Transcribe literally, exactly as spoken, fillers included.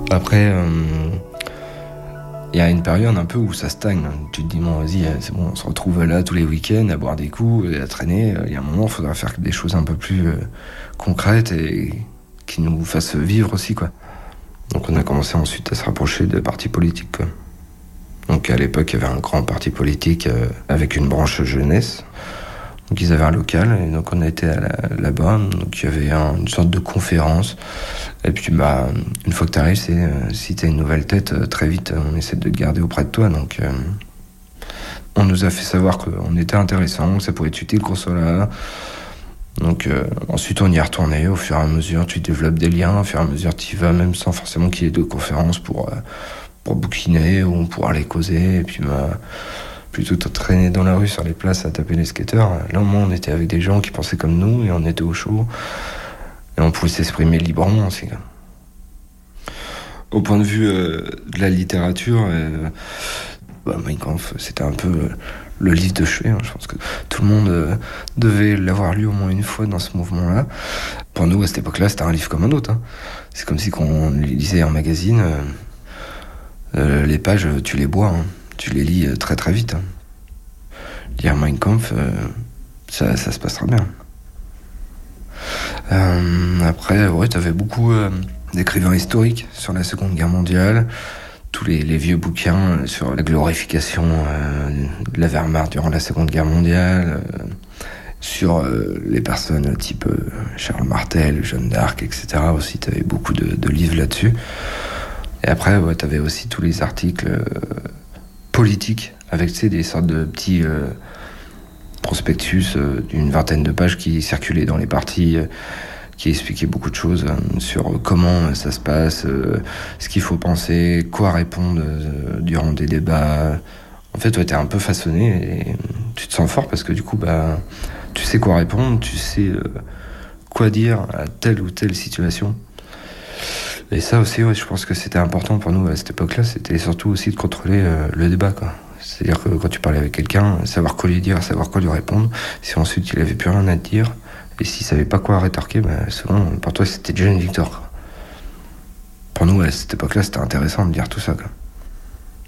Après, il euh, y a une période un peu où ça stagne. Tu te dis, bon, vas-y, c'est bon, on se retrouve là tous les week-ends à boire des coups et à traîner. Il y a un moment, il faudra faire des choses un peu plus euh, concrètes et qui nous fassent vivre aussi, quoi. Donc on a commencé ensuite à se rapprocher de partis politiques, quoi. Donc à l'époque, il y avait un grand parti politique euh, avec une branche jeunesse. Donc ils avaient un local et donc on a été à la, là-bas. Donc il y avait un, une sorte de conférence. Et puis bah une fois que tu arrives, c'est euh, si t'as une nouvelle tête, euh, très vite on essaie de te garder auprès de toi. Donc euh, on nous a fait savoir qu'on était intéressant, que ça pouvait être utile qu'on soit là. Donc euh, ensuite on y est retourné. Au fur et à mesure, tu développes des liens. Au fur et à mesure, tu y vas même sans forcément qu'il y ait de conférences pour euh, pour bouquiner ou pour aller causer. Et puis bah plutôt de traîner dans la rue sur les places à taper les skateurs. Là au moins on était avec des gens qui pensaient comme nous et on était au chaud et on pouvait s'exprimer librement aussi. Au point de vue euh, de la littérature, euh, bah, Mein Kampf c'était un peu euh, le livre de chevet, hein. Je pense que tout le monde euh, devait l'avoir lu au moins une fois dans ce mouvement-là. Pour nous à cette époque-là c'était un livre comme un autre, hein. C'est comme si qu'on lisait un magazine, euh, euh, les pages tu les bois, hein. Tu les lis très très vite. Lire Mein Kampf, euh, ça, ça se passera bien. Euh, après, ouais, t'avais beaucoup euh, d'écrivains historiques sur la Seconde Guerre mondiale, tous les, les vieux bouquins sur la glorification euh, de la Wehrmacht durant la Seconde Guerre mondiale, euh, sur euh, les personnes type euh, Charles Martel, Jeanne d'Arc, et cetera. Aussi, t'avais beaucoup de, de livres là-dessus. Et après, ouais, t'avais aussi tous les articles euh, politique, avec tu sais, des sortes de petits euh, prospectus euh, d'une vingtaine de pages qui circulaient dans les partis, euh, qui expliquaient beaucoup de choses euh, sur comment euh, ça se passe, euh, ce qu'il faut penser, quoi répondre euh, durant des débats. En fait, ouais, t'es un peu façonné et tu te sens fort parce que du coup, bah, tu sais quoi répondre, tu sais euh, quoi dire à telle ou telle situation. Et ça aussi, ouais, je pense que c'était important pour nous à cette époque-là, c'était surtout aussi de contrôler euh, le débat, quoi. C'est-à-dire que quand tu parlais avec quelqu'un, savoir quoi lui dire, savoir quoi lui répondre, si ensuite il avait plus rien à te dire, et s'il savait pas quoi rétorquer, bah, souvent, pour toi, c'était déjà une victoire, quoi. Pour nous, à cette époque-là, c'était intéressant de dire tout ça, quoi.